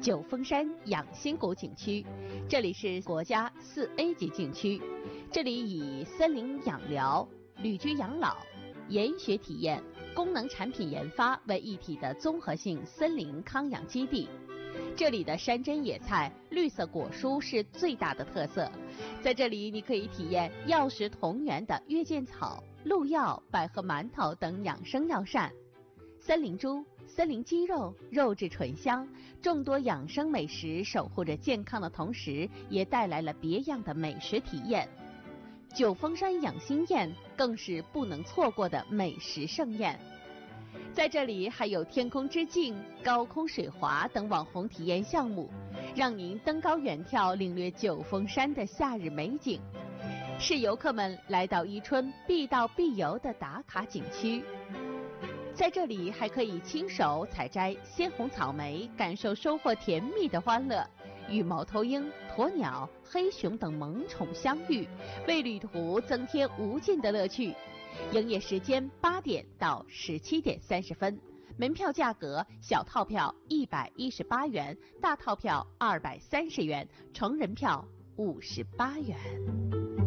九峰山养心谷景区，这里是国家4A 级景区，这里以森林养疗、旅居养老、研学体验、功能产品研发为一体的综合性森林康养基地。这里的山珍野菜、绿色果蔬是最大的特色，在这里你可以体验药食同源的月见草、鹿药、百合馒头等养生药膳，森林猪、森林鸡肉，肉质醇香，众多养生美食守护着健康的同时，也带来了别样的美食体验。九峰山养心宴更是不能错过的美食盛宴。在这里还有天空之镜、高空水滑等网红体验项目，让您登高远眺，领略九峰山的夏日美景，是游客们来到伊春必到必游的打卡景区。在这里还可以亲手采摘鲜红草莓，感受收获甜蜜的欢乐，与猫头鹰、鸵鸟、黑熊等萌宠相遇，为旅途增添无尽的乐趣。营业时间8点到17点30分，门票价格小套票118元，大套票230元，成人票58元。